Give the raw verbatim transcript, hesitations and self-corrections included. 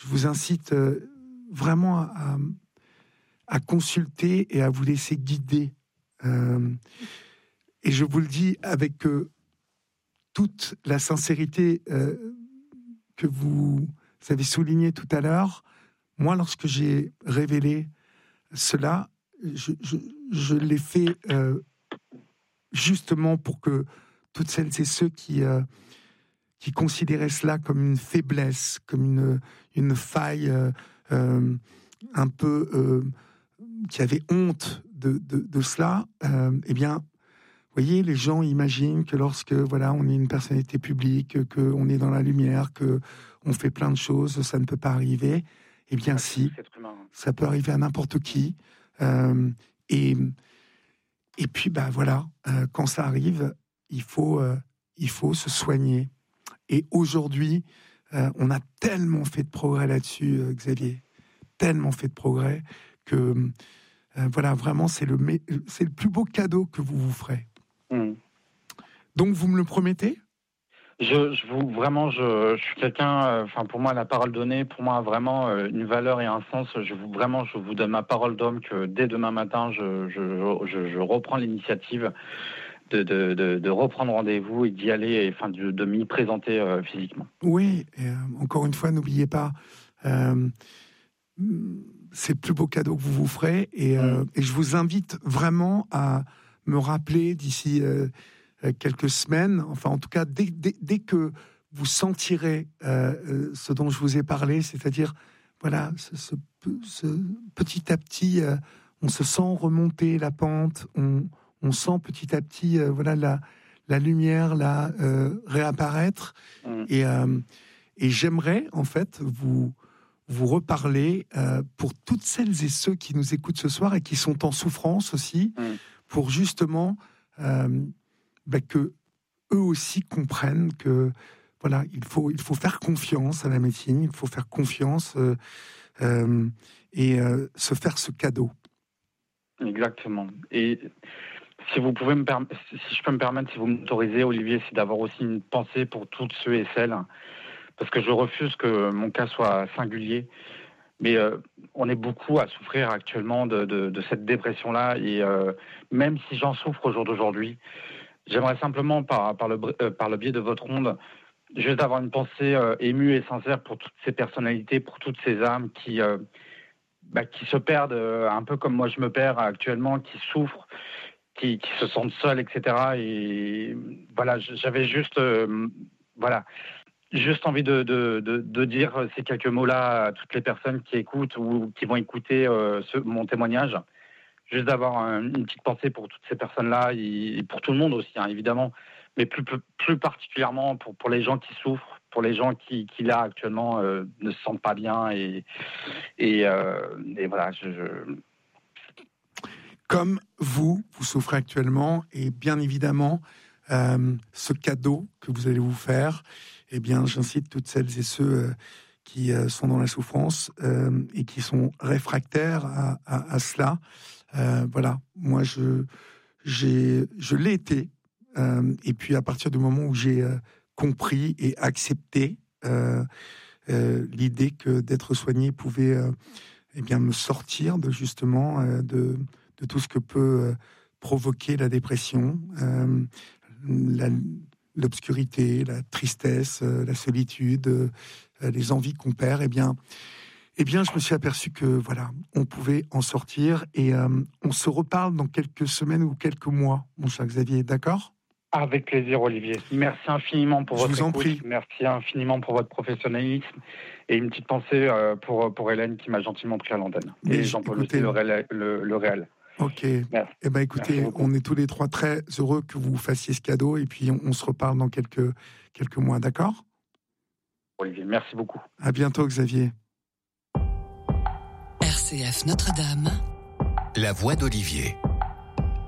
je vous incite euh, vraiment à, à consulter et à vous laisser guider. Euh, et je vous le dis avec euh, toute la sincérité euh, que vous avez soulignée tout à l'heure. Moi, lorsque j'ai révélé cela, je, je, je l'ai fait euh, justement pour que toutes celles et ceux qui, euh, qui considéraient cela comme une faiblesse, comme une, une faille euh, euh, un peu... Euh, qui avaient honte de, de, de cela, euh, eh bien, vous voyez, les gens imaginent que lorsque voilà, on est une personnalité publique, qu'on est dans la lumière, qu'on fait plein de choses, ça ne peut pas arriver. Eh bien, si, ça peut arriver à n'importe qui. Euh, et, et puis, bah, voilà, euh, quand ça arrive, il faut, euh, il faut se soigner. Et aujourd'hui, euh, on a tellement fait de progrès là-dessus, euh, Xavier, tellement fait de progrès que euh, voilà, vraiment, c'est le, c'est le plus beau cadeau que vous vous ferez. Mmh. Donc, vous me le promettez ? Je, je vous vraiment, je, je suis quelqu'un. Enfin, euh, pour moi, la parole donnée, pour moi, a vraiment euh, une valeur et un sens. Je vous vraiment, je vous donne ma parole d'homme que dès demain matin, je, je, je, je reprends l'initiative de, de, de, de reprendre rendez-vous et d'y aller, et enfin, de, de m'y présenter euh, physiquement. Oui. Et, euh, encore une fois, n'oubliez pas. Euh, c'est le plus beau cadeau que vous vous ferez, et, euh, mmh. et je vous invite vraiment à me rappeler d'ici euh, quelques semaines, enfin en tout cas dès, dès, dès que vous sentirez euh, ce dont je vous ai parlé, c'est-à-dire voilà, ce, ce, ce, petit à petit, euh, on se sent remonter la pente, on, on sent petit à petit euh, voilà la, la lumière là euh, réapparaître, mmh. et, euh, et j'aimerais en fait vous vous reparler euh, pour toutes celles et ceux qui nous écoutent ce soir et qui sont en souffrance aussi, mmh. pour justement euh, bah, que eux aussi comprennent que voilà, il faut il faut faire confiance à la médecine, il faut faire confiance euh, euh, et euh, se faire ce cadeau. Exactement. Et si vous pouvez me permettre, si je peux me permettre, si vous m'autorisez, Olivier, c'est d'avoir aussi une pensée pour toutes ceux et celles. Parce que je refuse que mon cas soit singulier. Mais euh, on est beaucoup à souffrir actuellement de, de, de cette dépression-là. Et euh, même si j'en souffre au jour d'aujourd'hui, j'aimerais simplement, par, par, le, euh, par le biais de votre onde, juste avoir une pensée euh, émue et sincère pour toutes ces personnalités, pour toutes ces âmes qui, euh, bah, qui se perdent euh, un peu comme moi je me perds actuellement, qui souffrent, qui, qui se sentent seuls, et cetera. Et voilà, j'avais juste... Euh, voilà... Juste envie de, de, de, de dire ces quelques mots-là à toutes les personnes qui écoutent ou qui vont écouter euh, ce, mon témoignage. Juste d'avoir un, une petite pensée pour toutes ces personnes-là et pour tout le monde aussi, hein, évidemment, mais plus, plus, plus particulièrement pour, pour les gens qui souffrent, pour les gens qui, qui là, actuellement, euh, ne se sentent pas bien. Et, et, euh, et voilà, je... je... Comme vous, vous souffrez actuellement, et bien évidemment, euh, ce cadeau que vous allez vous faire, eh bien, j'incite toutes celles et ceux euh, qui euh, sont dans la souffrance euh, et qui sont réfractaires à, à, à cela. Euh, voilà, moi, je, j'ai, je l'ai été. Euh, et puis, à partir du moment où j'ai euh, compris et accepté euh, euh, l'idée que d'être soigné pouvait euh, eh bien, me sortir de, justement, euh, de, de tout ce que peut euh, provoquer la dépression, euh, la l'obscurité, la tristesse, euh, la solitude, euh, les envies qu'on perd, eh bien, eh bien, je me suis aperçu que voilà, on pouvait en sortir, et euh, on se reparle dans quelques semaines ou quelques mois, mon cher Xavier, d'accord ? Avec plaisir, Olivier. Merci infiniment pour je votre vous en écoute. Prie. Merci infiniment pour votre professionnalisme, et une petite pensée euh, pour pour Hélène qui m'a gentiment pris à l'antenne. Mais et Jean-Paul aussi, le réel. Le, le réel. Ok. Merci. Eh ben, écoutez, on est tous les trois très heureux que vous fassiez ce cadeau, et puis on, on se reparle dans quelques, quelques mois, d'accord ? Olivier, merci beaucoup. À bientôt, Xavier. R C F Notre-Dame. La voix d'Olivier.